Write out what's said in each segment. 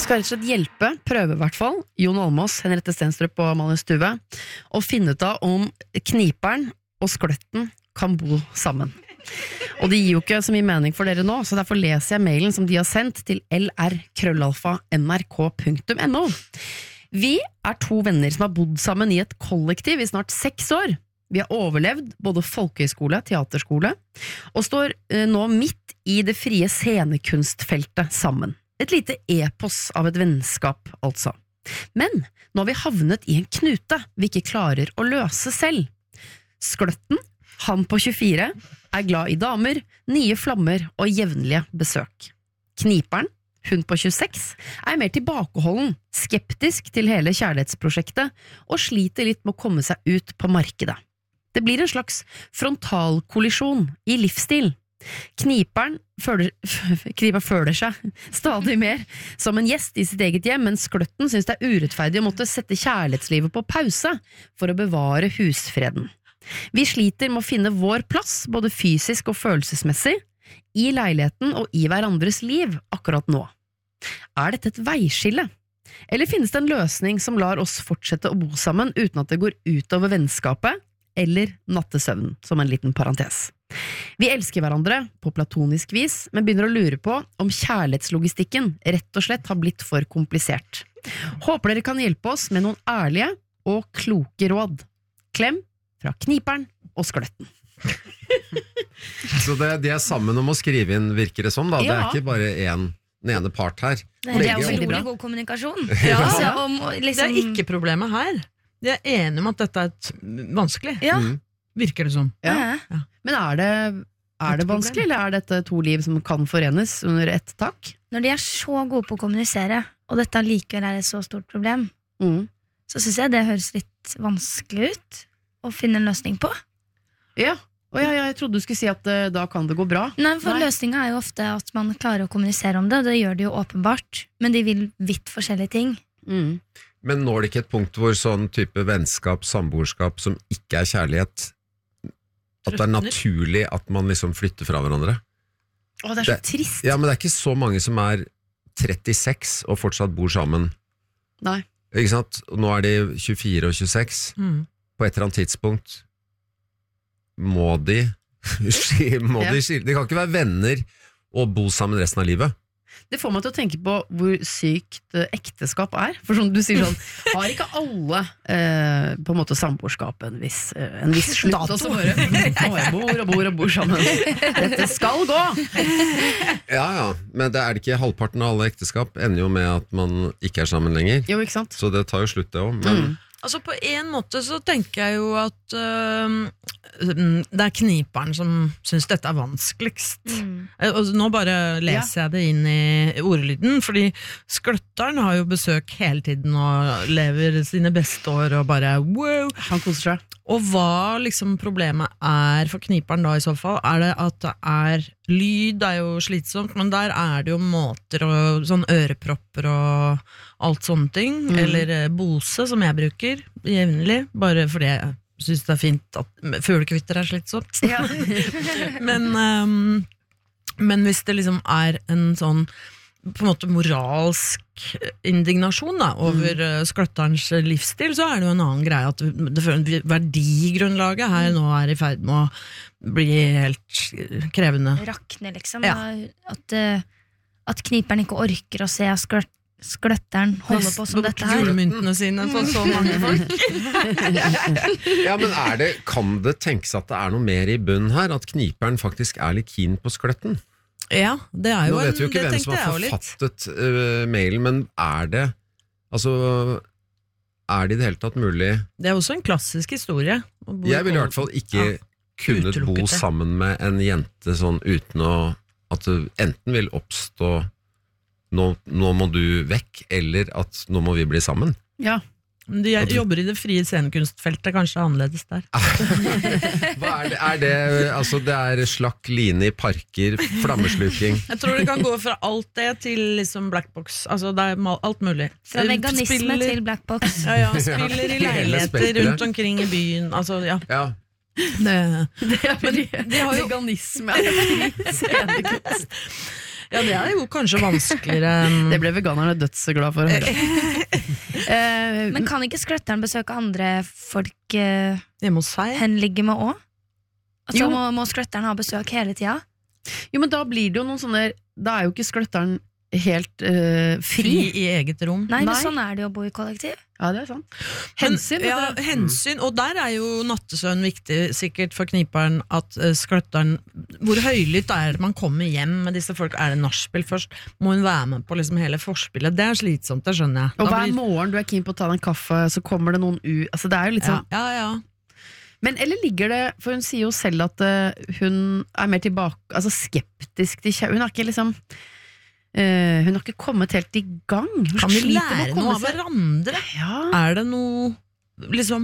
skal rett og slett hjelpe, prøve I hvert fall, Jon Almaas, Henriette Stenstrup og Amalie Stue, å finne ut av om kniperen og skløtten kan bo sammen. Og det gir jo ikke så mye mening for dere nå, så derfor leser jeg mailen som de har sendt til lr@nrk.no. Vi 2 venner som har bodd sammen I et kollektiv I snart 6 år. Vi har overlevd både folkehøyskole, teaterskole, og står nå midt I det frie scenekunstfeltet sammen. Et lite epos av et vennskap, altså. Men nå har vi havnet I en knute vi ikke klarer å løse selv. Skløtten, han på 24, glad I damer, nye flammer og jevnlige besøk. Kniperen, hun på 26, mer tilbakeholden, skeptisk til hele kjærlighetsprosjektet og sliter litt med å komme seg ut på markedet. Det blir en slags frontalkollisjon I livsstil. Kniperen føler seg stadig mer som en gjest I sitt eget hjem, mens skløtten synes det urettferdig å måtte sette kjærlighetslivet på pause for å bevare husfreden. Vi sliter med å finne vår plass, både fysisk og følelsesmessig, I leiligheten og I hverandres liv akkurat nå. Dette et veiskille? Eller finnes det en løsning som lar oss fortsette å bo sammen uten at det går utover vennskapet, eller nattesøvnen, som en liten parentes? Vi elsker hverandre på platonisk vis, men begynner å lure på om kjærlighetslogistikken rett og slett har blitt for komplisert. Håper dere kan hjelpe oss med noen ærlige og kloke råd. Klem fra kniperen og skløtten. Så de sammen om å skrive inn, virker det som da? Det ikke bare den ene part her. Det jo veldig bra. God kommunikasjon. Det ikke problemet her. De enige om at dette et vanskelig. Virker det som. Men det vanskelig, eller dette 2 liv som kan forenes under ett tak? Når de så gode på å kommunisere, og dette likevel et så stort problem, så synes jeg det høres litt vanskelig ut å finne en løsning på. Ja, og jeg trodde du skulle si at da kan det gå bra. Nei, for løsningen jo ofte at man klarer å kommunisere om det, og det gjør det jo åpenbart, men de vil vidt forskjellige ting. Men når det ikke et punkt hvor sånn type vennskap, samboerskap som ikke kjærlighet, at det naturlig at man liksom flytter fra hverandre? Det så trist. Ja, men det ikke så mange som 36 og fortsatt bor sammen. Nei. Ikke sant? Og nå de 24 og 26. På et eller annet tidspunkt må de skille. De kan ikke være venner og bo sammen resten av livet. Det får meg til å tenke på hvor sykt ekteskap for sånn, du sier sånn, har ikke alle på en måte samboerskap en viss slutt, og så bare bor sammen. Dette skal gå! Ja, men det ikke halvparten av alle ekteskap ender jo med at man ikke sammen lenger. Jo, ikke sant? Så det tar jo slutt det også, men... Altså på en måte så tenker jeg jo at det kniperen som synes dette vanskeligst. Nå bare leser jeg det inn I ordlyden, fordi skløtteren har jo besøk hele tiden og lever sine beste år og bare wow. Han koser seg. Og hva liksom problemet for kniperen da I så fall? Det at det lyd jo slitsomt, men der det jo måter og sånn ørepropper og alt sånne ting, eller Bose som jeg bruker jevnlig, bare fordi jeg synes det fint at fuglekvitter slitsomt. Ja. men hvis det liksom en sånn på en måte moralsk indignasjon da, over skløtterens livsstil, så det jo en annen greie at verdigrunnlaget her nå I ferd med å bli helt krevende. Rakne liksom, at kniperen ikke orker å se skløtteren holde på som dette her. Gullmyntene sine for så mange folk. Ja, men kan det tenkes at det noe mer I bunnen her, at kniperen faktisk litt keen på skløtten? Ja, det jo nå vet vi jo ikke hvem som har forfattet mailen, men det altså det I det hele tatt mulig? Det også en klassisk historie. Jeg vil I hvert fall ikke kunne bo sammen med en jente sånn uten at det enten vil oppstå nå må du vekk, eller at nå må vi bli sammen. Ja. De jobber I det frie scenekunstfeltet, kanskje annerledes der. Hva det? Altså, det slakk line I parker, flammesluking. Jeg tror det kan gå fra alt det til liksom Blackbox. Altså, det alt mulig. Fra veganisme til Blackbox. Ja, spiller I leiligheter rundt omkring I byen. Altså, ja. Det har jo veganisme. Ja, det jo kanskje vanskeligere Det ble veganerne dødsglad for å høre. Men kan ikke skløtteren besøke andre folk hjemme hos seg. henligge med også? Altså, Jo. må skløtteren ha besøk hele tiden? Jo, men da blir det jo noen sånne Da jo ikke skløtteren helt Fri fri. i eget rom. Nei, men Nei. sånn det jo å bo i kollektiv. Ja, det sant. Hensyn, ja, vet du. hensyn, og der jo nattesøvn viktig sikkert for kniperen, at skløtteren, hvor høylytt det man kommer hjem med disse folk, det nachspiel først, må hun være med på liksom hele forspillet, det slitsomt, det skjønner jeg. Og Da hver blir- morgen du keen på å ta deg en kaffe, så kommer det noen altså det jo litt sånn ja. Men eller ligger det, for hun sier jo selv at hun mer tilbake, altså skeptisk til hun har ikke liksom hun har ikke kommet helt i gang. Hun Kan vi sliter med å lære komme noe av seg- hverandre? Ja. Det noe, liksom,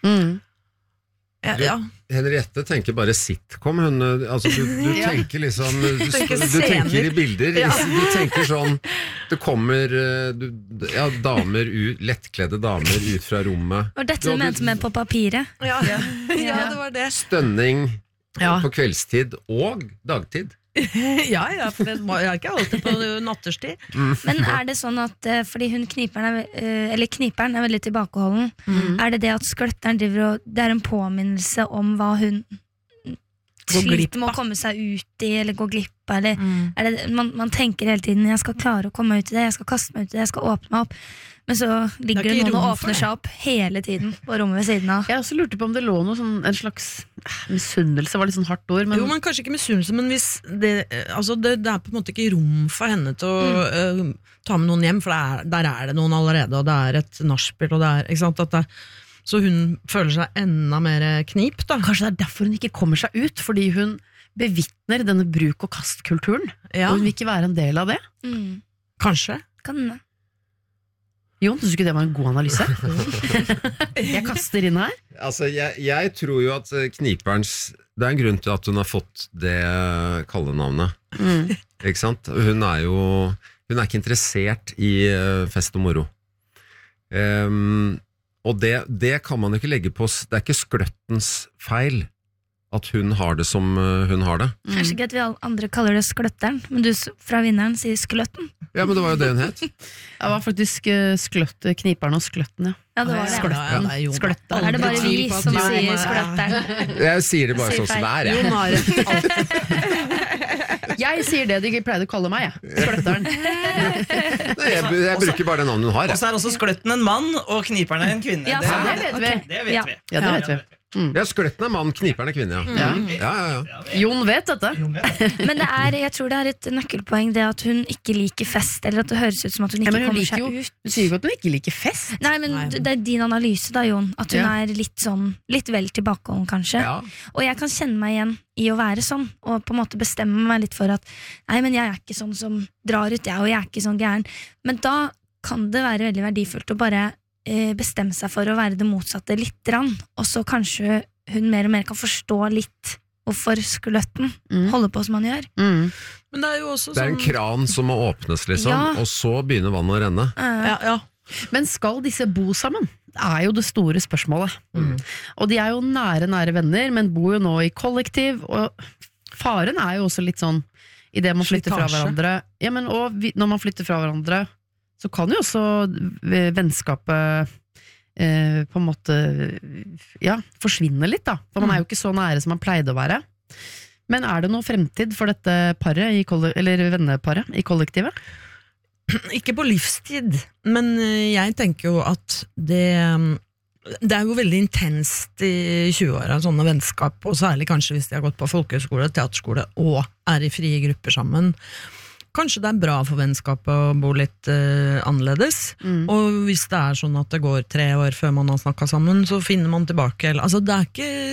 ja. Henriette tenker bare sitcom. Hun, altså du Ja. tenker liksom Tenker du tenker scener. i bilder. Ja. Du tenker sånn Det kommer damer lettkledde damer ut fra rommet. Og dette Du du hadde- mente med på papiret. Ja, det var det. Stønning Ja. på kveldstid og dagtid. Ja, for det jeg ikke alltid på natterstid. Men det sånn at fordi hun kniperen eller kniperen veldig tilbakeholden, det det at skløtteren driver og det en påminnelse om hva hun Går glipp sliter med å av. komme seg ut i, eller gå glipp av, eller det, man tenker hele tiden jeg skal klare å komme ut i det, jeg skal kaste meg ut i det, jeg skal åpne meg opp, men så ligger Det det ikke noen og rom for åpner det. seg opp hele tiden på rommet ved siden av. Jeg også lurte på om det lå noe sånn, en slags misunnelse, var litt sånn hardt ord, men Jo, men kanskje ikke misunnelse, men hvis det, altså det på en måte ikke rom for henne til å ta med noen hjem, for der det noen allerede, og det et nachspiel, og det ikke sant, at så hun føler seg enda mer knip, da. kanskje det derfor hun ikke kommer seg ut, fordi hun bevitner denne bruk- og kastkulturen, Ja, og hun vil ikke være en del av det. kanskje. Kan hende. Jon, synes du ikke det var en god analyse? Jeg kaster inn her. Altså, jeg tror jo at kniperens Det en grunn til at hun har fått det kallenavnet. Ikke sant? Hun Hun ikke interessert i fest og moro. Og det kan man ikke legge på Det ikke skløttens feil at hun har det som hun har det. Kanskje ikke at vi alle andre kaller det skløtteren, men du fra vinneren sier skløtten. Ja, men det var jo det hun het. Det var faktisk kniperen og skløtten, ja. Ja, det var det. Skløtten. det Jon. Skløtten. Det bare Aldri vi tvil på at som Jon sier skløtteren. Jeg sier det bare Sier sånn som det feil. jeg. Jon har Jeg sier det de pleide å kalle meg, jeg. Skløtteren. Nei, jeg bruker bare det navnet hun har. Og så også skløtten en mann, og kniperen en kvinne. Ja, Ja, det vet vi. Det vet Ja. vi. Ja, det vet vi. Ja, skløtten mann, kniperen kvinne, ja. Ja. Jon vet dette. Men jeg tror det et nøkkelpoeng det at hun ikke liker fest, eller at det høres ut som at hun Ja, ikke men hun kommer liker seg jo ut. Hun sier jo ikke at hun ikke liker fest. Nei, men Nei. det din analyse da, Jon, at hun Ja. litt sånn, litt vel tilbakeholden kanskje. Ja. Og jeg kan kjenne meg igjen i å være sånn, og på en måte bestemme meg litt for at nei, men jeg ikke sånn som drar ut, jeg, og jeg ikke sånn gæren. Men da kan det være veldig verdifullt å bare bestemme seg for å være det motsatte litt grann, og så kanskje hun mer og mer kan forstå litt hvorfor skløtten holder på som han gjør. Mm. Men det jo også Det en sånn kran som må åpnes, liksom, Ja. og så begynner vannet å renne. ja. Men skal disse bo sammen? Det jo det store spørsmålet. Og de jo nære venner, men bor jo nå i kollektiv, og faren jo også litt sånn i det man flytter fra Slitasje. hverandre. Ja, men og når man flytter fra hverandre, så kan jo også vennskapet på en måte forsvinne litt, da. For man jo ikke så nære som man pleide å være. Men det noe fremtid for dette paret, eller venneparet, i kollektivet? Ikke på livstid, men jeg tenker jo at det jo veldig intenst i 20-åra, sånne vennskap, og særlig kanskje hvis de har gått på folkehøyskole, teaterskole og i frie grupper sammen. Kanskje det bra for vennskapet å bo litt annerledes, og hvis det sånn at det går 3 år før man har snakket sammen, så finner man tilbake. Altså det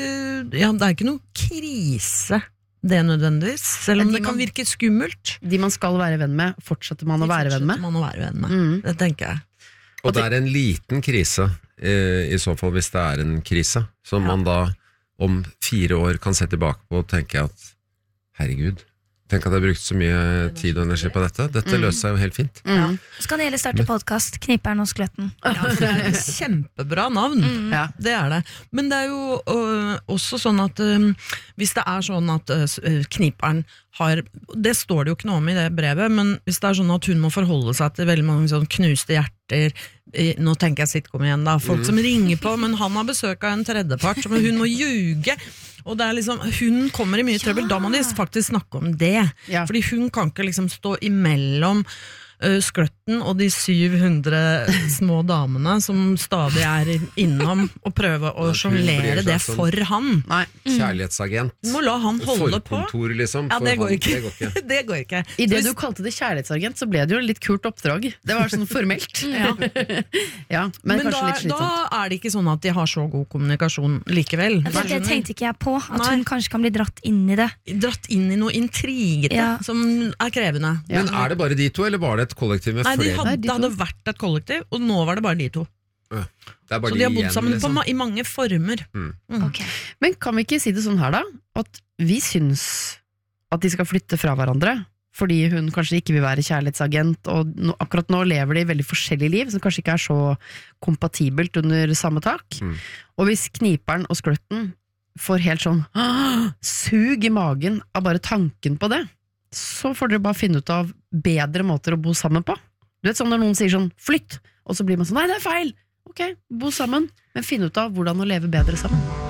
ikke noe krise, det nødvendigvis, selv om det kan virke skummelt. De man skal være venn med, fortsetter man å være venn med? Man å være venn med. Det tenker jeg. Og det en liten krise, i så fall hvis det en krise, som man da om 4 år kan se tilbake på og tenke at herregud, Tenk at jeg brukte så mye tid og energi på dette. Dette løser seg jo helt fint. Så kan det starte podcast, Kniperen og Skløtten. Ja, det er et kjempebra navn. Ja. Det er det. Men det er jo også sånn at hvis det er sånn at kniperen har, det står det jo ikke noe om i det brevet, men hvis det er sånn at hun må forholde seg til veldig mange sånn knuste hjerter, nå tenker jeg sitcom igjen da, folk som ringer på, men han har besøk av en tredjepart, men hun må ljuge, og det er liksom, hun kommer i mye trøbbel, da må de faktisk snakke om det, fordi hun kan ikke liksom stå imellom Skløtten og de 700 små damene som stadig er innom og prøve å jonglere det for han. Nei. Kjærlighetsagent. Du må la han holde på. Forkontor, liksom. Ja, det går ikke. Det går ikke. Det går ikke. I det du kalte det kjærlighetsagent, så ble det jo litt kult oppdrag. Det var sånn formelt. Ja, men kanskje litt slitsomt. Da er det ikke sånn at de har så god kommunikasjon likevel. Det tenkte ikke jeg på, at hun kanskje kan bli dratt inn i det. Dratt inn i noe intrigete som er krevende. Men er det bare de to, eller var det et kollektiv med Nei, flere? det hadde vært et kollektiv, og nå var det bare de to. Det er bare Så de har bodd igjen, sammen liksom. i mange former. Okay. Men kan vi ikke si det sånn her da, at vi syns at de skal flytte fra hverandre, fordi hun kanskje ikke vil være kjærlighetsagent, og akkurat nå lever de veldig forskjellige liv, som kanskje ikke er så kompatibelt under samme tak. Og hvis Kniperen og Skløtten får helt sånn sug i magen av bare tanken på det, så får dere bare finne ut av bedre måter å bo sammen på. Du vet sånn når noen sier sånn, flytt, og så blir man sånn, nei det er feil, ok, bo sammen, men finne ut av hvordan å leve bedre sammen.